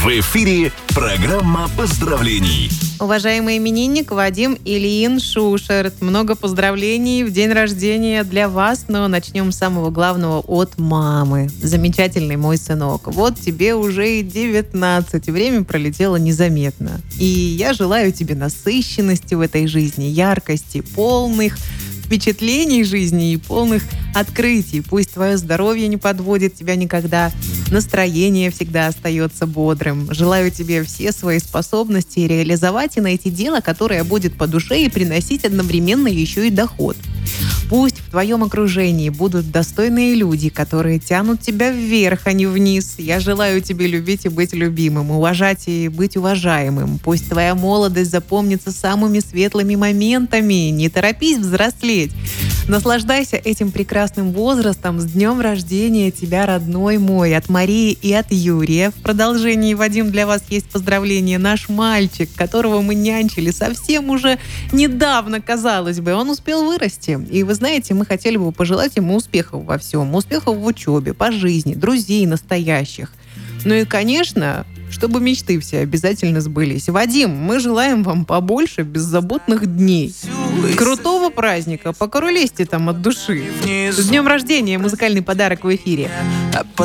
В эфире программа поздравлений. Уважаемый именинник Вадим Ильин Шушерт, много поздравлений в день рождения для вас, но начнем с самого главного от мамы. Замечательный мой сынок, вот тебе уже и 19, время пролетело незаметно. И я желаю тебе насыщенности в этой жизни, яркости, полных впечатлений жизни и полных открытий. Пусть твое здоровье не подводит тебя никогда, настроение всегда остается бодрым. Желаю тебе все свои способности реализовать и найти дело, которое будет по душе и приносить одновременно еще и доход. Пусть в твоем окружении будут достойные люди, которые тянут тебя вверх, а не вниз. Я желаю тебе любить и быть любимым, уважать и быть уважаемым. Пусть твоя молодость запомнится самыми светлыми моментами. Не торопись взрослеть. Наслаждайся этим прекрасным возрастом. С днем рождения тебя, родной мой, от Марии и от Юрия. В продолжении, Вадим, для вас есть поздравление. Наш мальчик, которого мы нянчили совсем уже недавно, казалось бы, он успел вырасти. И вы знаете, мы хотели бы пожелать ему успехов во всем. Успехов в учебе, по жизни, друзей настоящих. Ну и, конечно, чтобы мечты все обязательно сбылись. Вадим, мы желаем вам побольше беззаботных дней. Крутого праздника, покуролесьте там от души. С днем рождения, музыкальный подарок в эфире.